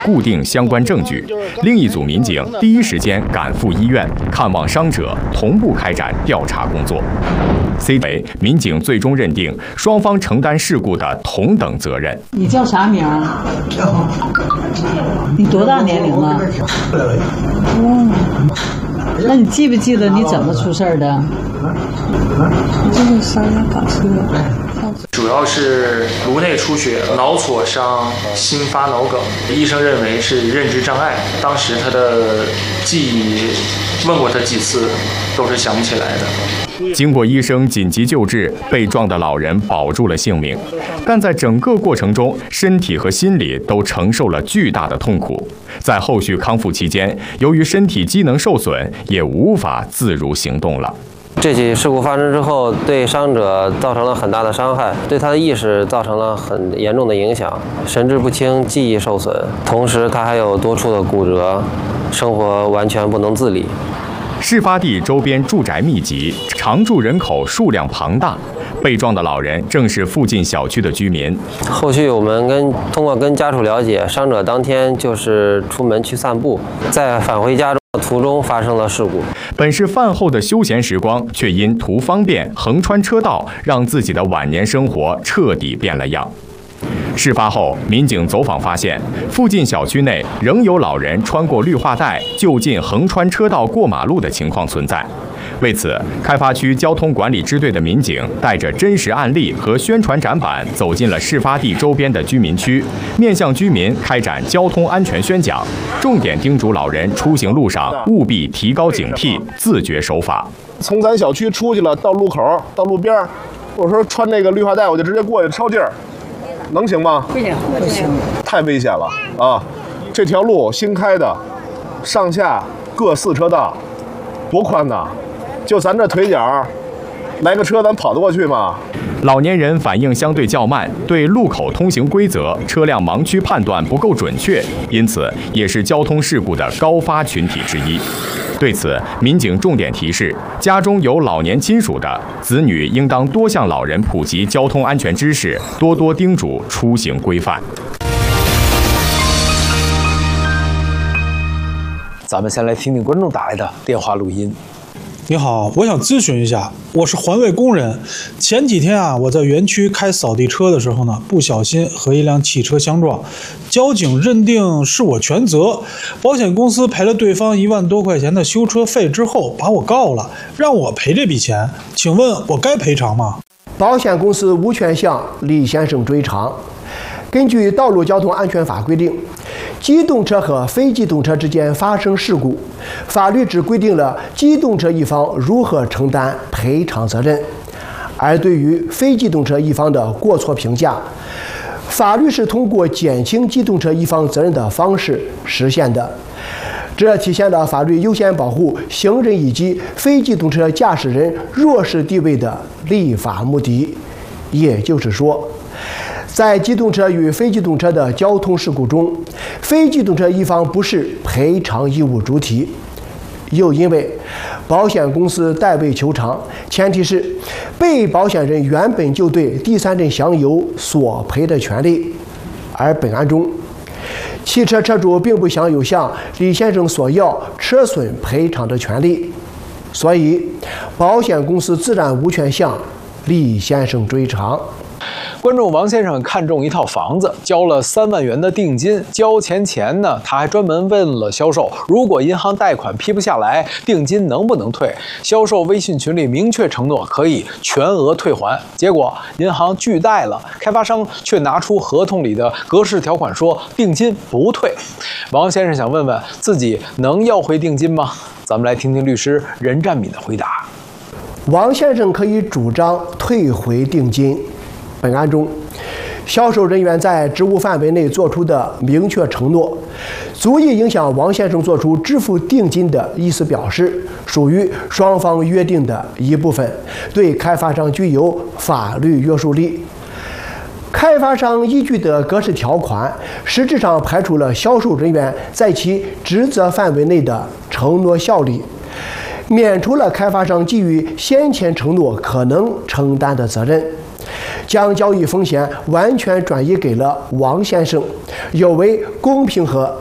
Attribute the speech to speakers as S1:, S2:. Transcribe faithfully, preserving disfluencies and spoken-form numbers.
S1: 固定相关证据。另一组民警第一时间赶赴医院看望伤者，同步开展调查工作。C 为民警最终认定双方承担事故的同等责任。
S2: 你叫啥名？你多大年龄了？嗯，那你记不记得你怎么出事的？
S3: 就是伤压卡车。
S4: 主要是颅内出血、脑挫伤、心发脑梗，医生认为是认知障碍。当时他的记忆，问过他几次，都是想不起来的。
S1: 经过医生紧急救治，被撞的老人保住了性命，但在整个过程中，身体和心理都承受了巨大的痛苦。在后续康复期间，由于身体机能受损，也无法自如行动了。
S5: 这起事故发生之后，对伤者造成了很大的伤害，对他的意识造成了很严重的影响，神志不清、记忆受损，同时他还有多处的骨折，生活完全不能自理。
S1: 事发地周边住宅密集，常住人口数量庞大，被撞的老人正是附近小区的居民。
S5: 后续我们跟通过跟家属了解，伤者当天就是出门去散步，在返回家中途中发生了事故。
S1: 本是饭后的休闲时光，却因图方便横穿车道，让自己的晚年生活彻底变了样。事发后，民警走访发现，附近小区内仍有老人穿过绿化带就近横穿车道过马路的情况存在。为此，开发区交通管理支队的民警带着真实案例和宣传展板，走进了事发地周边的居民区，面向居民开展交通安全宣讲，重点叮嘱老人出行路上务必提高警惕，自觉守法。
S6: 从咱小区出去了，到路口，到路边，我说穿那个绿化带，我就直接过去抄劲儿，能行吗？
S2: 不行，不行，
S6: 太危险了啊！这条路新开的，上下各四车道，多宽呐！就咱这腿角，来个车咱跑得过去吗？
S1: 老年人反应相对较慢，对路口通行规则、车辆盲区判断不够准确，因此也是交通事故的高发群体之一。对此，民警重点提示：家中有老年亲属的子女，应当多向老人普及交通安全知识，多多叮嘱出行规范。
S7: 咱们先来听听观众打来的电话录音。
S8: 你好，我想咨询一下，我是环卫工人。前几天啊，我在园区开扫地车的时候呢，不小心和一辆汽车相撞，交警认定是我全责，保险公司赔了对方一万多块钱的修车费之后，把我告了，让我赔这笔钱。请问我该赔偿吗？
S9: 保险公司无权向李先生追偿。根据《道路交通安全法》规定，机动车和非机动车之间发生事故，法律只规定了机动车一方如何承担赔偿责任，而对于非机动车一方的过错评价，法律是通过减轻机动车一方责任的方式实现的。这体现了法律优先保护行人以及非机动车驾驶人弱势地位的立法目的。也就是说，在机动车与非机动车的交通事故中，非机动车一方不是赔偿义务主体，又因为保险公司代位求偿，前提是被保险人原本就对第三人享有索赔的权利，而本案中，汽车车主并不享有向李先生索要车损赔偿的权利，所以保险公司自然无权向李先生追偿。
S7: 观众王先生看中一套房子，交了三万元的定金。交钱前呢，他还专门问了销售，如果银行贷款批不下来，定金能不能退？销售微信群里明确承诺可以全额退还。结果银行拒贷了，开发商却拿出合同里的格式条款说定金不退。王先生想问问自己能要回定金吗？咱们来听听律师任占敏的回答。
S9: 王先生可以主张退回定金。本案中，销售人员在职务范围内做出的明确承诺，足以影响王先生做出支付定金的意思表示，属于双方约定的一部分，对开发商具有法律约束力。开发商依据的格式条款，实质上排除了销售人员在其职责范围内的承诺效力，免除了开发商基于先前承诺可能承担的责任。 将交易风险完全转移给了王先生，有违公平和